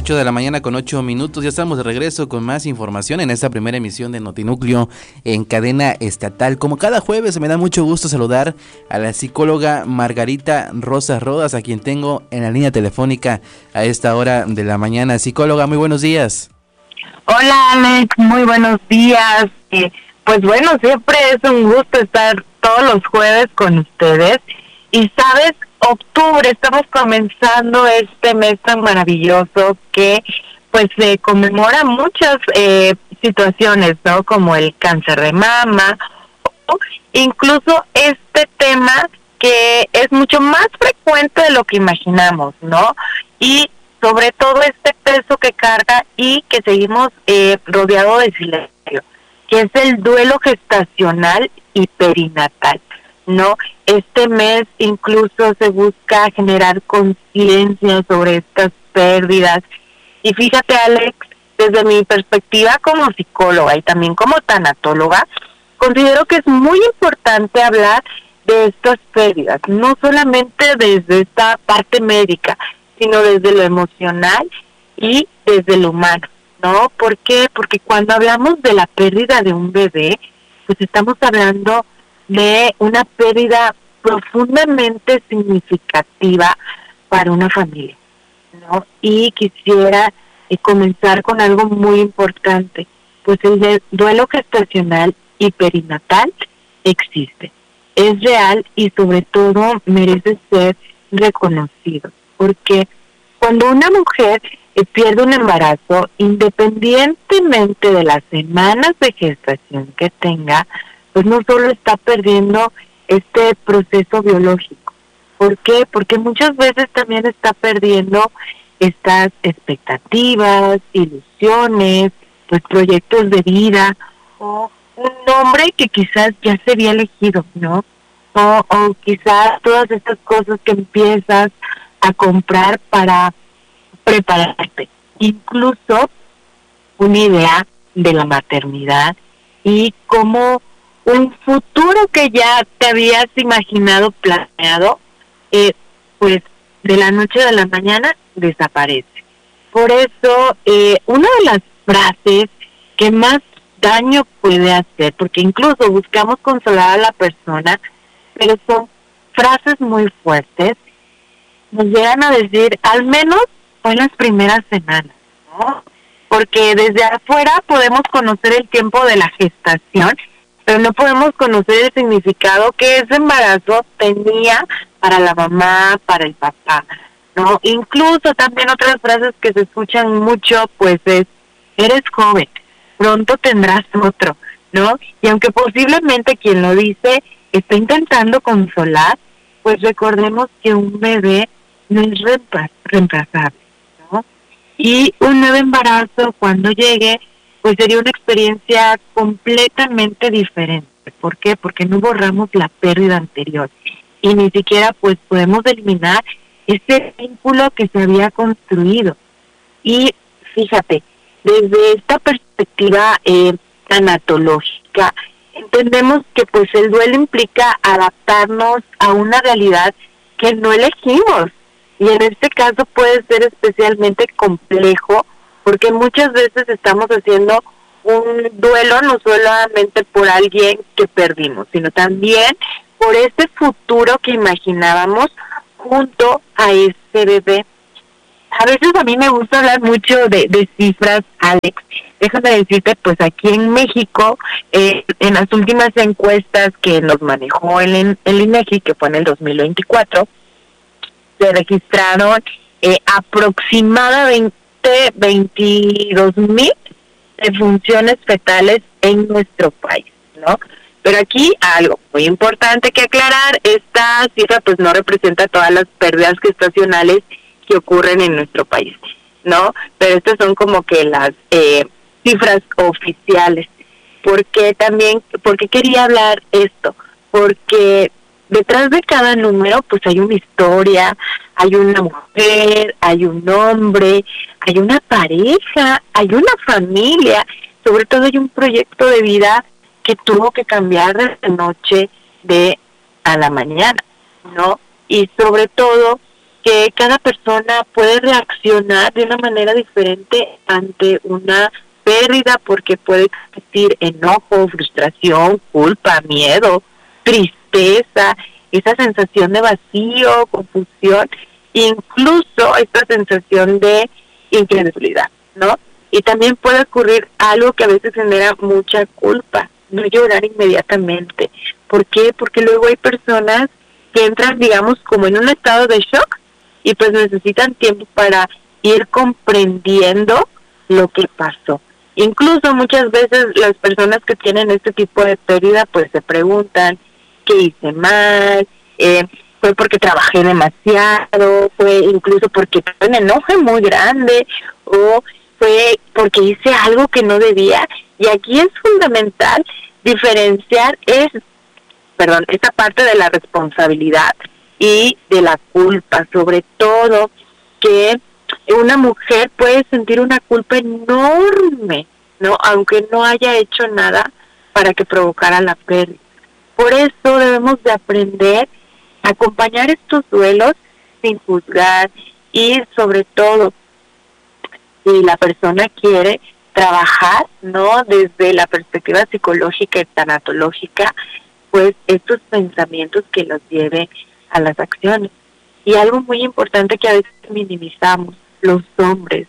8 de la mañana con 8 minutos. Ya estamos de regreso con más información en esta primera emisión de Notinúcleo en cadena estatal. Como cada jueves, me da mucho gusto saludar a la psicóloga Margarita Rosas Rodas, a quien tengo en la línea telefónica a esta hora de la mañana. Psicóloga, muy buenos días. Hola Alex, muy buenos días. Pues bueno, siempre es un gusto estar todos los jueves con ustedes. Y sabes, octubre, estamos comenzando este mes tan maravilloso que pues se conmemora muchas situaciones, ¿no? Como el cáncer de mama, o incluso este tema que es mucho más frecuente de lo que imaginamos, ¿no? Y sobre todo este peso que carga y que seguimos rodeado de silencio, que es el duelo gestacional y perinatal, ¿no? Este mes incluso se busca generar conciencia sobre estas pérdidas. Y fíjate, Alex, desde mi perspectiva como psicóloga y también como tanatóloga, considero que es muy importante hablar de estas pérdidas, no solamente desde esta parte médica, sino desde lo emocional y desde lo humano, ¿no? ¿Por qué? Porque cuando hablamos de la pérdida de un bebé, pues estamos hablando de una pérdida profundamente significativa para una familia, ¿no? Y quisiera comenzar con algo muy importante, pues el duelo gestacional y perinatal existe, es real y sobre todo merece ser reconocido, porque cuando una mujer pierde un embarazo, independientemente de las semanas de gestación que tenga, pues no solo está perdiendo este proceso biológico. ¿Por qué? Porque muchas veces también está perdiendo estas expectativas, ilusiones, pues proyectos de vida, o un nombre que quizás ya se había elegido, ¿no? O quizás todas estas cosas que empiezas a comprar para prepararte. Incluso una idea de la maternidad y cómo un futuro que ya te habías imaginado, planeado, pues de la noche a la mañana desaparece. Por eso, una de las frases que más daño puede hacer, porque incluso buscamos consolar a la persona, pero son frases muy fuertes, nos llegan a decir, al menos en las primeras semanas, ¿no? Porque desde afuera podemos conocer el tiempo de la gestación, pero no podemos conocer el significado que ese embarazo tenía para la mamá, para el papá, ¿no? Incluso también otras frases que se escuchan mucho, pues es, eres joven, pronto tendrás otro, ¿no? Y aunque posiblemente quien lo dice está intentando consolar, pues recordemos que un bebé no es reemplazable, ¿no? Y un nuevo embarazo cuando llegue, pues sería una experiencia completamente diferente. ¿Por qué? Porque no borramos la pérdida anterior y ni siquiera pues podemos eliminar ese vínculo que se había construido. Y fíjate, desde esta perspectiva tanatológica, entendemos que pues el duelo implica adaptarnos a una realidad que no elegimos, y en este caso puede ser especialmente complejo porque muchas veces estamos haciendo un duelo no solamente por alguien que perdimos, sino también por ese futuro que imaginábamos junto a ese bebé. A veces a mí me gusta hablar mucho de cifras, Alex. Déjame decirte, pues aquí en México, en las últimas encuestas que nos manejó el INEGI, que fue en el 2024, se registraron aproximadamente 22,000 defunciones fetales en nuestro país, ¿no? Pero aquí algo muy importante que aclarar, esta cifra pues no representa todas las pérdidas gestacionales que ocurren en nuestro país, ¿no? Pero estas son como que las cifras oficiales. ¿Por qué quería hablar esto? Porque detrás de cada número pues hay una historia, hay una mujer, hay un hombre, hay una pareja, hay una familia, sobre todo hay un proyecto de vida que tuvo que cambiar de la noche a la mañana, ¿no? Y sobre todo que cada persona puede reaccionar de una manera diferente ante una pérdida, porque puede existir enojo, frustración, culpa, miedo, tristeza, esa sensación de vacío, confusión, incluso esta sensación de incredulidad, ¿no? Y también puede ocurrir algo que a veces genera mucha culpa, no llorar inmediatamente. ¿Por qué? Porque luego hay personas que entran, digamos, como en un estado de shock y pues necesitan tiempo para ir comprendiendo lo que pasó. Incluso muchas veces las personas que tienen este tipo de pérdida pues se preguntan, ¿qué hice mal? Fue porque trabajé demasiado, fue incluso porque tuve un enojo muy grande, o fue porque hice algo que no debía. Y aquí es fundamental diferenciar esta parte de la responsabilidad y de la culpa, sobre todo que una mujer puede sentir una culpa enorme, ¿no? Aunque no haya hecho nada para que provocara la pérdida. Por eso debemos de aprender a acompañar estos duelos sin juzgar, y sobre todo, si la persona quiere trabajar, ¿no? Desde la perspectiva psicológica y tanatológica, pues estos pensamientos que los lleve a las acciones. Y algo muy importante que a veces minimizamos, los hombres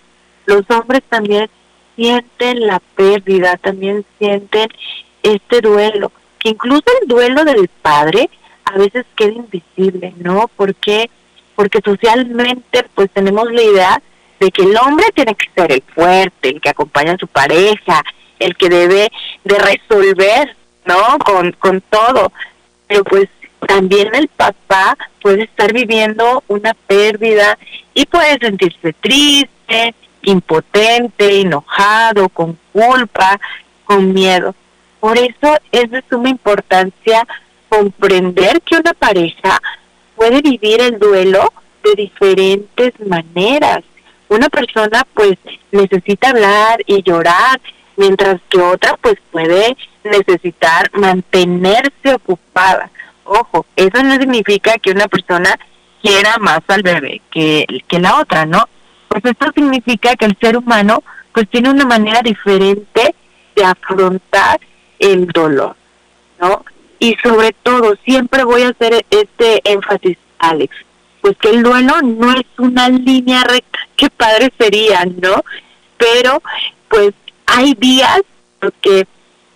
también sienten la pérdida, también sienten este duelo, que incluso el duelo del padre a veces queda invisible, ¿no? ¿Por qué? Porque socialmente pues tenemos la idea de que el hombre tiene que ser el fuerte, el que acompaña a su pareja, el que debe de resolver, ¿no? Con todo. Pero pues también el papá puede estar viviendo una pérdida y puede sentirse triste, impotente, enojado, con culpa, con miedo. Por eso es de suma importancia comprender que una pareja puede vivir el duelo de diferentes maneras. Una persona pues necesita hablar y llorar, mientras que otra pues puede necesitar mantenerse ocupada. Ojo, eso no significa que una persona quiera más al bebé que la otra, ¿no? Pues esto significa que el ser humano pues tiene una manera diferente de afrontar el dolor, ¿no? Y sobre todo, siempre voy a hacer este énfasis, Alex, pues que el duelo no es una línea recta, qué padre sería, ¿no? Pero pues hay días en que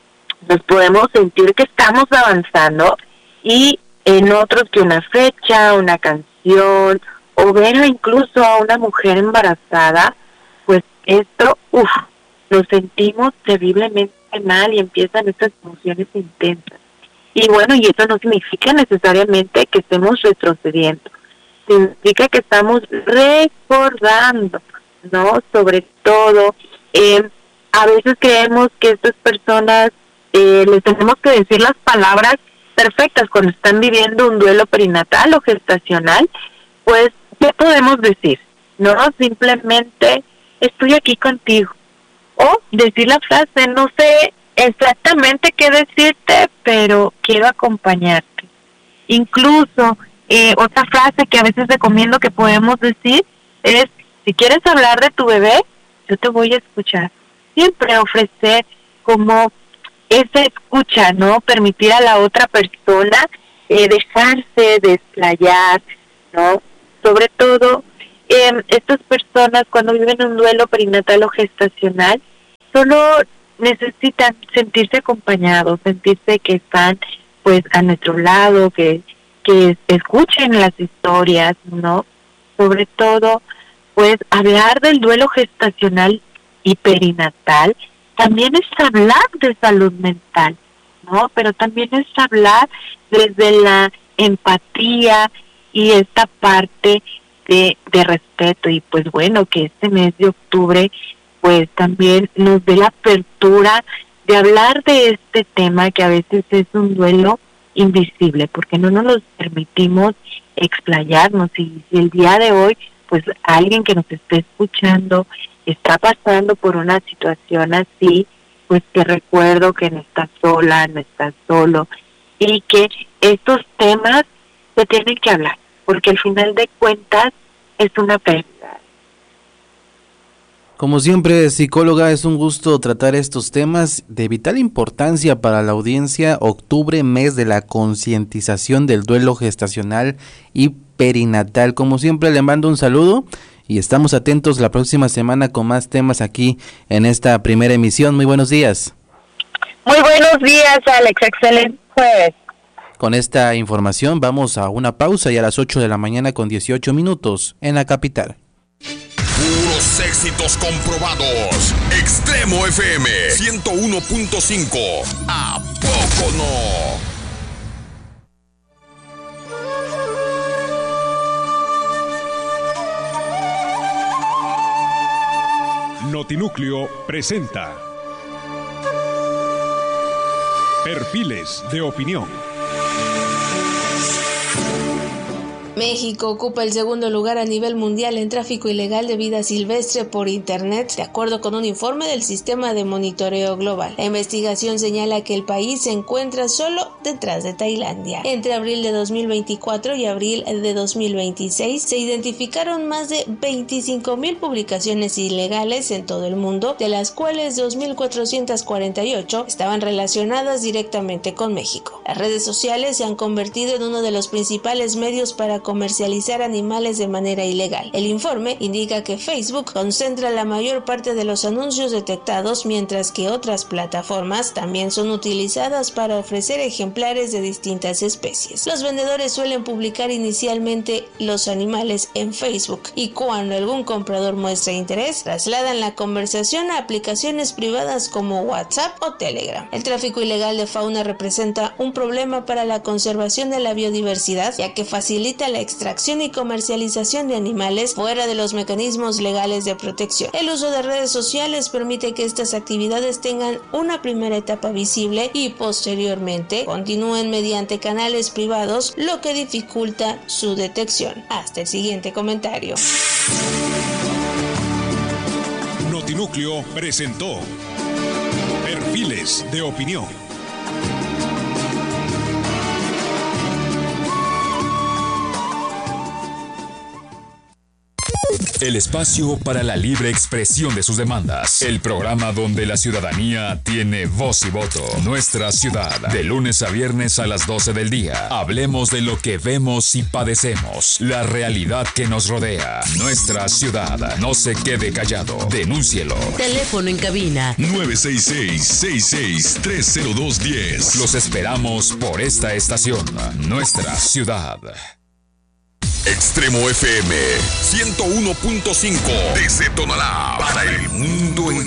nos podemos sentir que estamos avanzando, y en otros que una fecha, una canción, o ver incluso a una mujer embarazada, pues esto, nos sentimos terriblemente mal y empiezan estas emociones intensas. Y bueno, y eso no significa necesariamente que estemos retrocediendo, significa que estamos recordando, ¿no? Sobre todo, a veces creemos que estas personas les tenemos que decir las palabras perfectas cuando están viviendo un duelo perinatal o gestacional. Pues, ¿qué podemos decir? No, simplemente estoy aquí contigo. O decir la frase, no sé exactamente qué decirte, pero quiero acompañarte. Incluso, otra frase que a veces recomiendo que podemos decir es, si quieres hablar de tu bebé, yo te voy a escuchar. Siempre ofrecer como esa escucha, ¿no? Permitir a la otra persona dejarse desplayar, ¿no? Sobre todo, estas personas cuando viven un duelo perinatal o gestacional, solo necesitan sentirse acompañados, sentirse que están pues a nuestro lado, que escuchen las historias, ¿no? Sobre todo, pues hablar del duelo gestacional y perinatal también es hablar de salud mental, ¿no? Pero también es hablar desde la empatía y esta parte de respeto. Y pues bueno, que este mes de octubre pues también nos dé la apertura de hablar de este tema, que a veces es un duelo invisible, porque no nos lo permitimos explayarnos. Y si el día de hoy pues alguien que nos esté escuchando está pasando por una situación así, pues que recuerdo que no estás sola, no estás solo, y que estos temas se tienen que hablar, porque al final de cuentas es una pérdida. Como siempre, psicóloga, es un gusto tratar estos temas de vital importancia para la audiencia. Octubre, mes de la concientización del duelo gestacional y perinatal. Como siempre, le mando un saludo y estamos atentos la próxima semana con más temas aquí en esta primera emisión. Muy buenos días. Muy buenos días, Alex. Excelente jueves. Con esta información vamos a una pausa y a las 8 de la mañana con 18 minutos en la capital. Puros éxitos comprobados. Extremo FM 101.5. ¿A poco no? Notinúcleo presenta Perfiles de Opinión. México ocupa el segundo lugar a nivel mundial en tráfico ilegal de vida silvestre por Internet, de acuerdo con un informe del Sistema de Monitoreo Global. La investigación señala que el país se encuentra solo detrás de Tailandia. Entre abril de 2024 y abril de 2026 se identificaron más de 25,000 publicaciones ilegales en todo el mundo, de las cuales 2,448 estaban relacionadas directamente con México. Las redes sociales se han convertido en uno de los principales medios para comercializar animales de manera ilegal. El informe indica que Facebook concentra la mayor parte de los anuncios detectados, mientras que otras plataformas también son utilizadas para ofrecer ejemplares de distintas especies. Los vendedores suelen publicar inicialmente los animales en Facebook y cuando algún comprador muestra interés, trasladan la conversación a aplicaciones privadas como WhatsApp o Telegram. El tráfico ilegal de fauna representa un problema para la conservación de la biodiversidad, ya que facilita la extracción y comercialización de animales fuera de los mecanismos legales de protección. El uso de redes sociales permite que estas actividades tengan una primera etapa visible y posteriormente continúen mediante canales privados, lo que dificulta su detección. Hasta el siguiente comentario. Notinúcleo presentó Perfiles de Opinión. El espacio para la libre expresión de sus demandas. El programa donde la ciudadanía tiene voz y voto. Nuestra ciudad. De lunes a viernes a las 12 del día. Hablemos de lo que vemos y padecemos. La realidad que nos rodea. Nuestra ciudad. No se quede callado. Denúncielo. Teléfono en cabina 966-66-30210. Los esperamos por esta estación. Nuestra ciudad. Extremo FM 101.5 desde Tonalá para el mundo entero.